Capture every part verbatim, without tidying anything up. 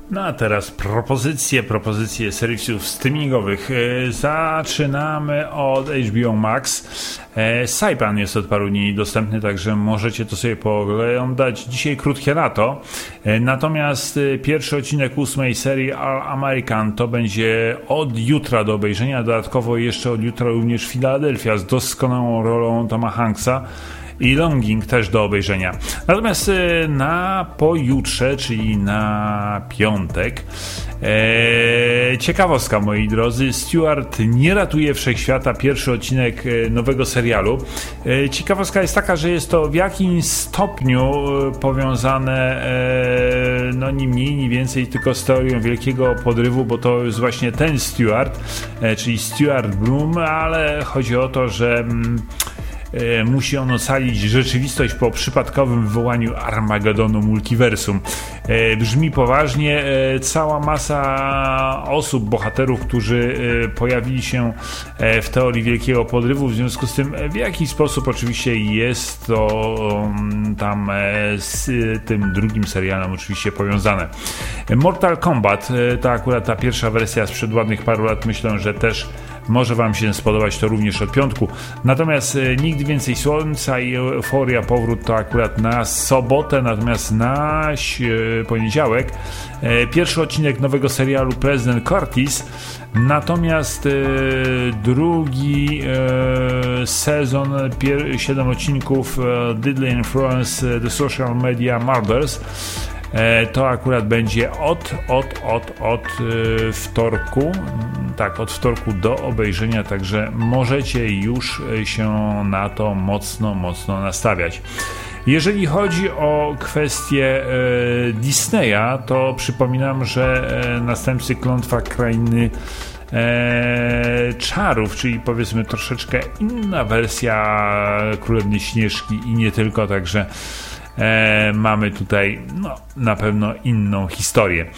No a teraz propozycje, propozycje serwisów streamingowych. Zaczynamy od H B O Max. Saipan jest od paru dni dostępny, także możecie to sobie pooglądać. Dzisiaj krótkie lato. Natomiast pierwszy odcinek ósmej serii All American to będzie od jutra do obejrzenia. Dodatkowo jeszcze od jutra również Philadelphia z doskonałą rolą Toma Hanksa i Longing też do obejrzenia. Natomiast na pojutrze, czyli na piątek, e, ciekawostka, moi drodzy, Stewart nie ratuje wszechświata, pierwszy odcinek nowego serialu. E, ciekawostka jest taka, że jest to w jakimś stopniu powiązane e, no ni mniej, ni więcej tylko z teorią wielkiego podrywu, bo to jest właśnie ten Stewart, e, czyli Stewart Bloom, ale chodzi o to, że mm, musi on ocalić rzeczywistość po przypadkowym wywołaniu Armagedonu multiversum. Brzmi poważnie. Cała masa osób, bohaterów, którzy pojawili się w teorii wielkiego podrywu, w związku z tym w jakiś sposób oczywiście jest to tam z tym drugim serialem oczywiście powiązane. Mortal Kombat to akurat ta pierwsza wersja sprzed ładnych paru lat, myślę, że też może wam się spodobać, to również od piątku. Natomiast e, Nigdy więcej słońca i Euforia powrót to akurat na sobotę, natomiast na e, poniedziałek e, pierwszy odcinek nowego serialu President Curtis, natomiast e, drugi e, sezon, pier- siedem odcinków e, Deadly Influence The Social Media Murders. To akurat będzie od, od, od, od yy, wtorku, tak, od wtorku do obejrzenia, także możecie już się na to mocno, mocno nastawiać. Jeżeli chodzi o kwestię e, Disneya, to przypominam, że e, następcy Klątwa Krainy e, Czarów, czyli powiedzmy troszeczkę inna wersja Królewny Śnieżki i nie tylko, także E, mamy tutaj no, na pewno inną historię.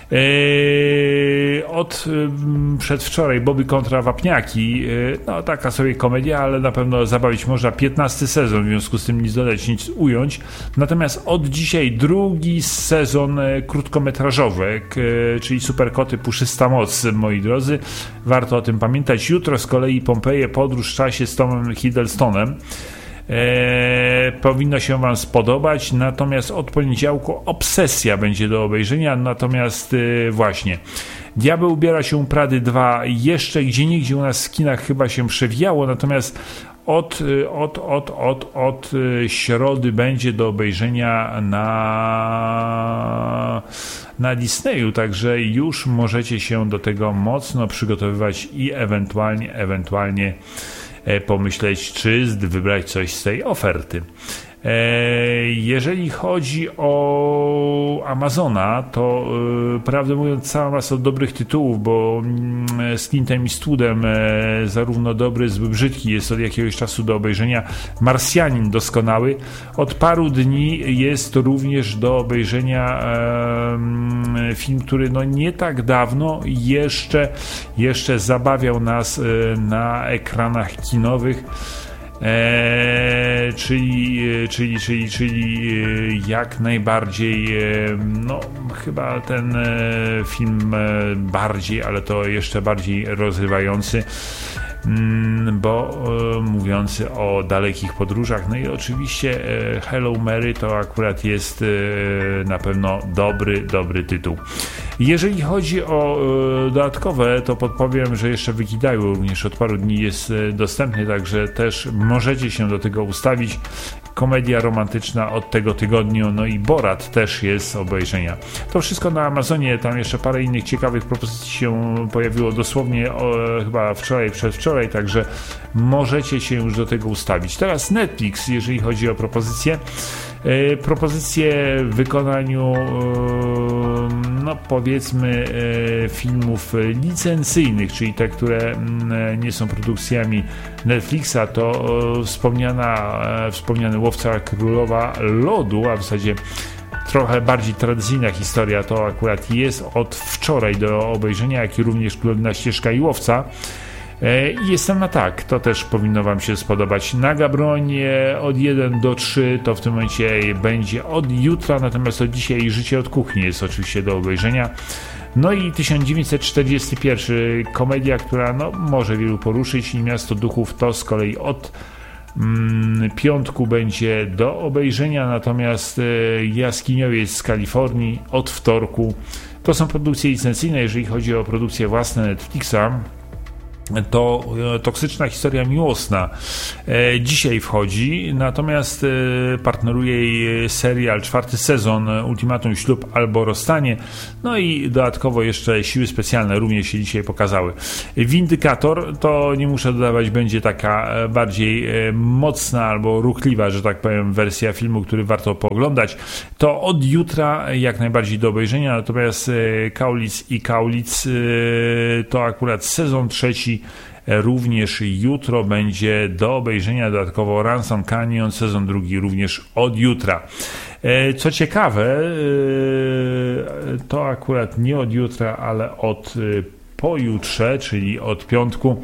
E, od e, przedwczoraj Bobby kontra Wapniaki, e, no taka sobie komedia, ale na pewno zabawić można. piętnasty sezon, w związku z tym nic dodać, nic ująć. Natomiast od dzisiaj drugi sezon e, krótkometrażowy, e, czyli Superkoty Puszysta Moc, moi drodzy. Warto o tym pamiętać. Jutro z kolei Pompeje, podróż w czasie z Tomem Hiddlestonem. Eee, powinno się wam spodobać, natomiast od poniedziałku Obsesja będzie do obejrzenia, natomiast e, właśnie Diabeł ubiera się u Prady dwa jeszcze gdzieniegdzie u nas w kinach chyba się przewijało, natomiast od, od, od, od, od środy będzie do obejrzenia na na Disneyu, także już możecie się do tego mocno przygotowywać i ewentualnie ewentualnie pomyśleć, czy wybrać coś z tej oferty. Jeżeli chodzi o Amazona, to prawdę mówiąc cała masa dobrych tytułów, bo z Clintem Eastwoodem zarówno dobry, zły, brzydki jest od jakiegoś czasu do obejrzenia. Marsjanin doskonały. Od paru dni jest również do obejrzenia film, który no nie tak dawno jeszcze, jeszcze zabawiał nas na ekranach kinowych. Eee, czyli, czyli, czyli, czyli jak najbardziej no chyba ten film bardziej, ale to jeszcze bardziej rozrywający, bo mówiący o dalekich podróżach. No i oczywiście Hello Mary to akurat jest na pewno dobry, dobry tytuł. Jeżeli chodzi o dodatkowe, to podpowiem, że jeszcze Wikidaju również od paru dni jest dostępny, także też możecie się do tego ustawić. Komedia romantyczna od tego tygodniu, no i Borat też jest obejrzenia. To wszystko na Amazonie, tam jeszcze parę innych ciekawych propozycji się pojawiło dosłownie o, chyba wczoraj, przedwczoraj, także możecie się już do tego ustawić. Teraz Netflix, jeżeli chodzi o propozycje. E, propozycje w wykonaniu e, no powiedzmy e, filmów licencyjnych, czyli te, które m, nie są produkcjami Netflixa, to e, wspomniana, e, wspomniany Łowca Królowa Lodu, a w zasadzie trochę bardziej tradycyjna historia, to akurat jest od wczoraj do obejrzenia, jak i również Królewna Ścieżka i Łowca. I jestem na tak, to też powinno Wam się spodobać. Naga broń od jeden do trzy to w tym momencie będzie od jutra, natomiast od dzisiaj Życie od kuchni jest oczywiście do obejrzenia. No i tysiąc dziewięćset czterdziesty pierwszy, komedia, która no, może wielu poruszyć, i Miasto Duchów to z kolei od mm, piątku będzie do obejrzenia, natomiast e, Jaskiniowiec z Kalifornii od wtorku. To są produkcje licencyjne. Jeżeli chodzi o produkcje własne Netflixa, to Toksyczna historia miłosna e, dzisiaj wchodzi, natomiast e, partneruje jej serial, czwarty sezon Ultimatum ślub albo rozstanie, no i dodatkowo jeszcze Siły specjalne również się dzisiaj pokazały. Windykator, to nie muszę dodawać, będzie taka bardziej e, mocna albo ruchliwa, że tak powiem, wersja filmu, który warto pooglądać. To od jutra jak najbardziej do obejrzenia, natomiast e, Kaulic i Kaulic e, to akurat sezon trzeci również jutro będzie do obejrzenia. Dodatkowo Ransom Canyon, sezon drugi również od jutra. Co ciekawe, to akurat nie od jutra, ale od pojutrze, czyli od piątku,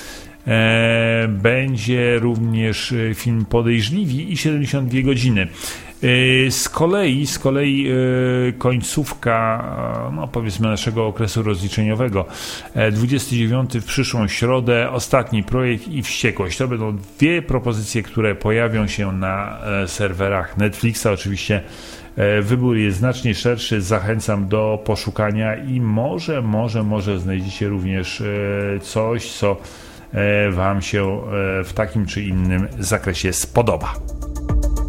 będzie również film Podejrzliwi i siedemdziesiąt dwie godziny. Z kolei, z kolei końcówka, no powiedzmy, naszego okresu rozliczeniowego, dwudziestego dziewiątego w przyszłą środę, Ostatni projekt i Wściekłość. To będą dwie propozycje, które pojawią się na serwerach Netflixa. Oczywiście wybór jest znacznie szerszy, zachęcam do poszukania i może, może, może znajdziecie również coś, co Wam się w takim czy innym zakresie spodoba.